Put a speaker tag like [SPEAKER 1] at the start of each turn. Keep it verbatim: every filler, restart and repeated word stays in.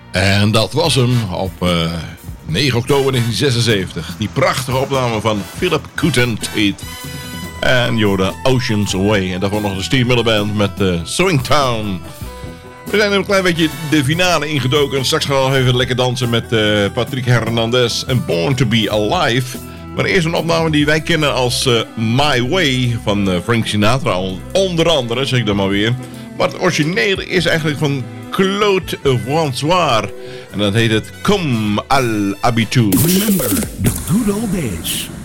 [SPEAKER 1] En dat was hem op uh, negen oktober negentien zesenzeventig. Die prachtige opname van Philip Cooten Tate. En je hoorde Oceans Away. En daarvoor nog de Steve Miller Band met uh, Swingtown. We zijn een klein beetje de finale ingedoken. Straks gaan we nog even lekker dansen met uh, Patrick Hernandez en Born to be Alive. Maar eerst een opname die wij kennen als uh, My Way van uh, Frank Sinatra. Onder andere, zeg ik dan maar weer. Maar het origineel is eigenlijk van Claude François. En dan heet het Comme à l'habitude.
[SPEAKER 2] Remember the good old days.